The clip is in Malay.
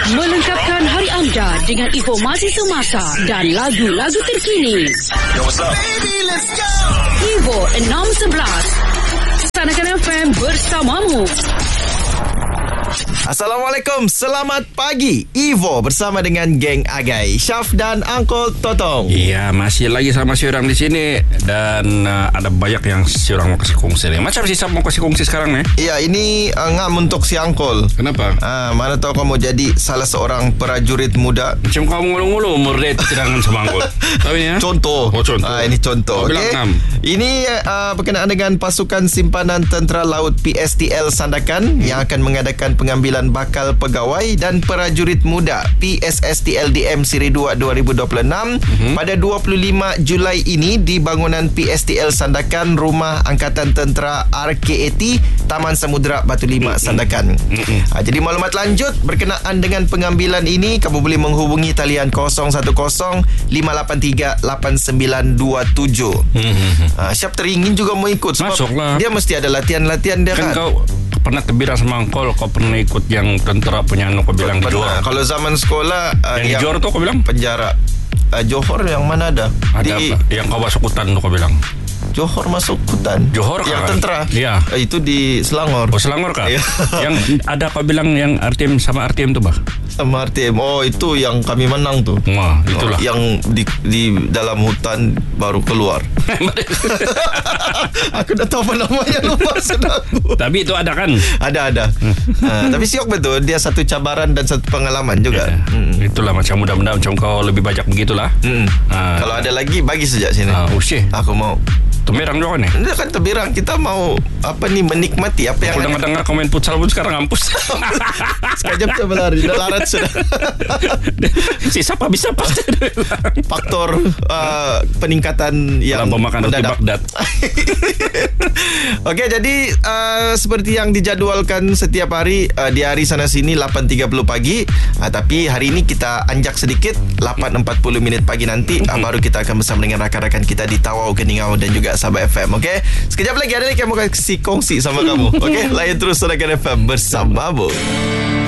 Melengkapkan hari anda dengan informasi semasa dan lagu-lagu terkini. Yo, what's up? Baby, let's go! Evo 611 Sanakan FM bersamamu. Assalamualaikum, selamat pagi. Evo bersama dengan geng Agai, Syaf dan Uncle Totong. Iya, masih lagi sama si orang di sini. Dan ada banyak yang si orang mau kasih kongsi nih. Macam si Syaf mau kasih kongsi sekarang nih? Iya, ini ngam untuk si Uncle. Kenapa? Mana tahu kamu jadi salah seorang prajurit muda. Macam kamu ngulu-ngulu umur dia tidak sama angkut. Tahu ini ya? Contoh. Oh, contoh. Ini contoh. Bilang ngam. Ini berkenaan dengan pasukan simpanan Tentera Laut PSTL Sandakan yang akan mengadakan pengambilan bakal pegawai dan prajurit muda PSSTLDM Siri 2 2026 pada 25 Julai ini di bangunan PSTL Sandakan, Rumah Angkatan Tentera RKAT, Taman Samudera Batu Lima Sandakan. Jadi maklumat lanjut berkenaan dengan pengambilan ini kamu boleh menghubungi talian 010-583-8927. Siap teringin juga mau ikut sebab masuklah. Dia mesti ada latihan-latihan dia kan. Kau pernah terbilang sama Angkol, kau pernah ikut yang tentera punya kau bilang di Johor. Kalau zaman sekolah yang di Johor tu kau bilang penjara Johor yang mana ada? Ada yang kau masuk hutan tu kau bilang. Johor masuk hutan. Johor yang kan? Tentera. Iya. Itu di Selangor. Oh, Selangor kah? Iya. Yang ada kau bilang yang RTM sama RTM tu bah? Sama RTM. Oh, itu yang kami menang tu. Wah, itulah. Yang di dalam hutan baru keluar. Aku dah tahu apa namanya, lupa sudah aku. Tapi itu ada kan? Ada. Tapi siok betul. Dia satu cabaran dan satu pengalaman juga. Itulah macam mudah-mudahan macam kau lebih banyak begitulah. Kalau ada lagi bagi sejak sini. Aku mau. Temirang juga nih. Dia kan terbirang. Kita mau menikmati apa yang aku dengar komen futsal pun sekarang ngampus. Sekejap tu berlari. Dah larat sudah. Si siapa bisa pasti faktor peningkatan yang pemakan roti Baghdad. Okey, jadi seperti yang dijadwalkan setiap hari di hari sana sini 8.30 pagi, tapi hari ini kita anjak sedikit 8.40 minit pagi nanti baru kita akan bersama dengan rakan-rakan kita di Tawau, Geningau dan juga Sabah FM. Okey, sekejap lagi ada yang mau kasih kongsi sama kamu. Okey, layan terus Sanakan FM bersamamu.